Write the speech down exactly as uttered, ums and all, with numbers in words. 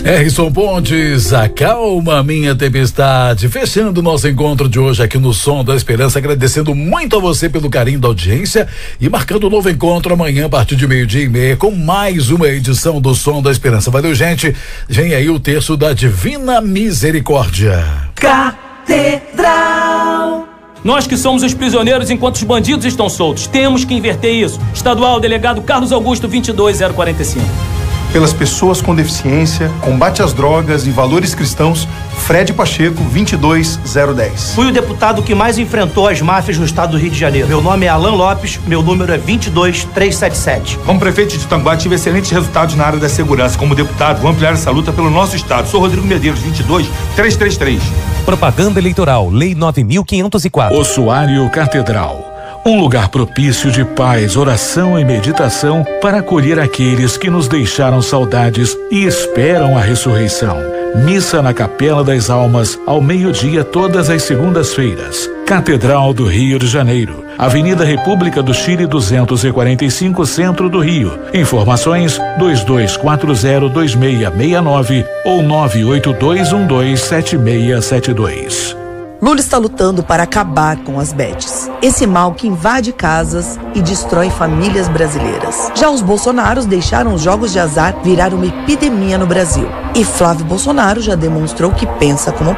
Erison Pontes, acalma minha tempestade. Fechando o nosso encontro de hoje aqui no Som da Esperança, agradecendo muito a você pelo carinho da audiência e marcando um novo encontro amanhã a partir de meio-dia e meia com mais uma edição do Som da Esperança. Valeu, gente. Vem aí o terço da Divina Misericórdia. Catedral. Nós que somos os prisioneiros enquanto os bandidos estão soltos, temos que inverter isso. Estadual, delegado Carlos Augusto, vinte e dois zero quarenta e cinco. Pelas pessoas com deficiência, combate às drogas e valores cristãos, Fred Pacheco, vinte e dois zero dez. Fui o deputado que mais enfrentou as máfias no estado do Rio de Janeiro. Meu nome é Alan Lopes, meu número é vinte e dois trezentos e setenta e sete. Como prefeito de Tanguá, tive excelentes resultados na área da segurança. Como deputado, vou ampliar essa luta pelo nosso estado. Sou Rodrigo Medeiros, vinte e dois trezentos e trinta e três. Propaganda Eleitoral, Lei nove mil quinhentos e quatro. Ossuário Catedral. Um lugar propício de paz, oração e meditação para acolher aqueles que nos deixaram saudades e esperam a ressurreição. Missa na Capela das Almas, ao meio-dia, todas as segundas-feiras. Catedral do Rio de Janeiro. Avenida República do Chile, duzentos e quarenta e cinco, Centro do Rio. Informações dois dois quatro zero dois seis seis nove ou nove oito dois um dois sete seis sete dois. Lula está lutando para acabar com as bets, esse mal que invade casas e destrói famílias brasileiras. Já os Bolsonaros deixaram os jogos de azar virar uma epidemia no Brasil. E Flávio Bolsonaro já demonstrou que pensa como